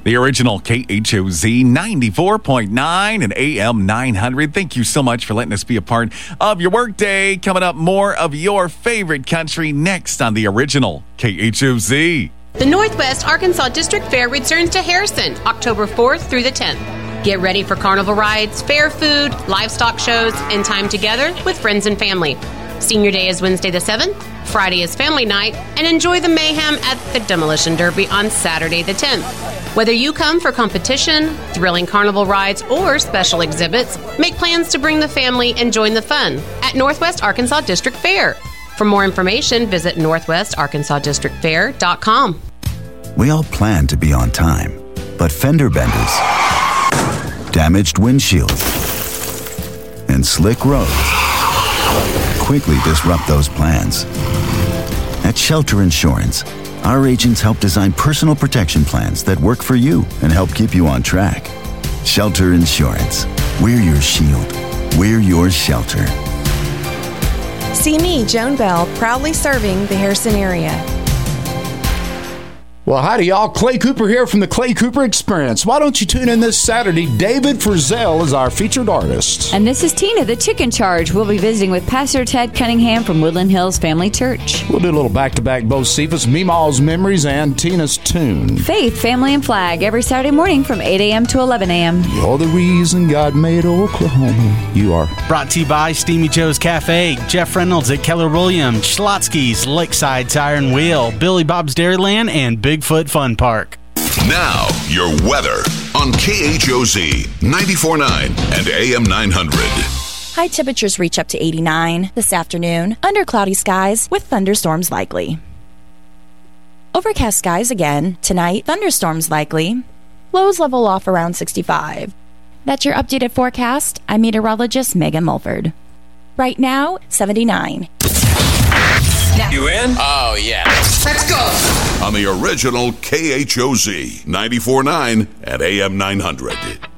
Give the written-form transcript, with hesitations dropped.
The original KHOZ 94.9 and AM 900. Thank you so much for letting us be a part of your workday. Coming up, more of your favorite country next on the original KHOZ. The Northwest Arkansas District Fair returns to Harrison October 4th through the 10th. Get ready for carnival rides, fair food, livestock shows, and time together with friends and family. Senior Day is Wednesday the 7th, Friday is family night, and enjoy the mayhem at the Demolition Derby on Saturday the 10th. Whether you come for competition, thrilling carnival rides, or special exhibits, make plans to bring the family and join the fun at Northwest Arkansas District Fair. For more information, visit northwestarkansasdistrictfair.com. We all plan to be on time, but fender benders, damaged windshields, and slick roads quickly disrupt those plans. At Shelter Insurance, our agents help design personal protection plans that work for you and help keep you on track. Shelter Insurance. We're your shield. We're your shelter. See me, Joan Bell, proudly serving the Harrison area. Well, howdy, y'all. Clay Cooper here from the Clay Cooper Experience. Why don't you tune in this Saturday? David Frizzell is our featured artist. And this is Tina, the Chicken Charge. We'll be visiting with Pastor Ted Cunningham from Woodland Hills Family Church. We'll do a little back-to-back Bocephus, Meemaw's Memories, and Tina's Tune. Faith, Family, and Flag every Saturday morning from 8 a.m. to 11 a.m. You're the reason God made Oklahoma. You are. Brought to you by Steamy Joe's Cafe, Jeff Reynolds at Keller Williams, Schlotsky's, Lakeside Tire and Wheel, Billy Bob's Dairyland, and Bigfoot Fun Park. Now, your weather on KHOZ 94.9 and AM 900. High temperatures reach up to 89 this afternoon, under cloudy skies with thunderstorms likely. Overcast skies again tonight, thunderstorms likely. Lows level off around 65. That's your updated forecast. I'm meteorologist Megan Mulford. Right now, 79. You in? Oh, yeah. Let's go! On the original KHOZ 94.9 and AM 900.